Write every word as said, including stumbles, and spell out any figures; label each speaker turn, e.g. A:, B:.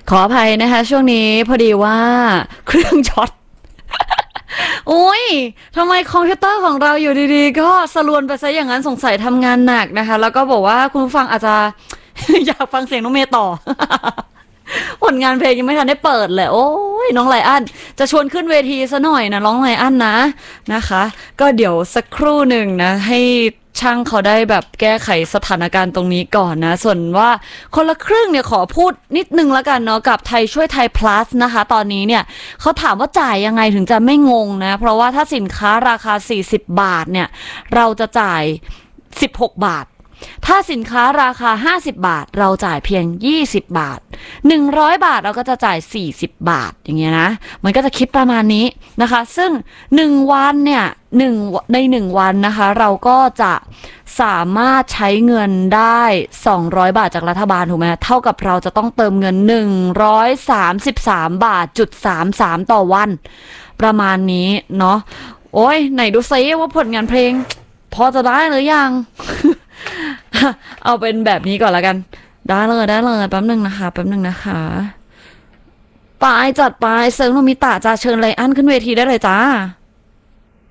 A: ขออภัยนะคะช่วงนี้พอดีว่าเครื่องช็อตโอ้ยทำไมคอมพิวเตอร์ของเราอยู่ดีๆก็สลวนไปซะอย่างนั้นสงสัยทำงานหนักนะคะแล้วก็บอกว่าคุณผู้ฟังอาจจะ อยากฟังเสียงน้องเมย์ต่อ ผลงานเพลงยังไม่ทันได้เปิดเลยโอ้ยน้องไลอ้อนจะชวนขึ้นเวทีซะหน่อยนะน้องไลอ้อนนะนะคะก็เดี๋ยวสักครู่หนึ่งนะให้ช่างเขาได้แบบแก้ไขสถานการณ์ตรงนี้ก่อนนะส่วนว่าคนละครึ่งเนี่ยขอพูดนิดนึงแล้วกันเนาะกับไทยช่วยไทย plus นะคะตอนนี้เนี่ยเขาถามว่าจ่ายยังไงถึงจะไม่งงนะเพราะว่าถ้าสินค้าราคาสี่สิบบาทเนี่ยเราจะจ่ายสิบหกบาทถ้าสินค้าราคาห้าสิบบาทเราจ่ายเพียงยี่สิบบาทหนึ่งร้อยบาทเราก็จะจ่ายสี่สิบบาทอย่างเงี้ยนะมันก็จะคิดประมาณนี้นะคะซึ่งหนึ่งวันเนี่ยหนึ่งในหนึ่งวันนะคะเราก็จะสามารถใช้เงินได้สองร้อยบาทจากรัฐบาลถูกไหมเท่ากับเราจะต้องเติมเงินหนึ่งร้อยสามสิบสามบาทจุดสามสามต่อวันประมาณนี้เนาะโอ้ยไหนดูซิว่าผลงานเพลงพอจะได้หรือยัง เอาเป็นแบบนี้ก่อนละกันได้เลยได้เลยแป๊บหนึ่งนะคะแป๊บหนึ่งนะคะปายจัดไปเซิร์ฟโนมิตะจะเชิญไลอ้อนขึ้นเวทีได้เลยจ้า